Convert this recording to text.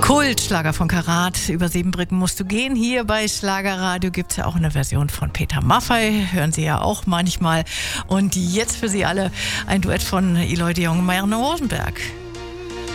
Kultschlager von Karat. Über 7 Brücken musst du gehen. Hier bei Schlagerradio gibt es ja auch eine Version von Peter Maffay. Hören Sie ja auch manchmal. Und jetzt für Sie alle ein Duett von Eloy de Jong und Marianne Rosenberg.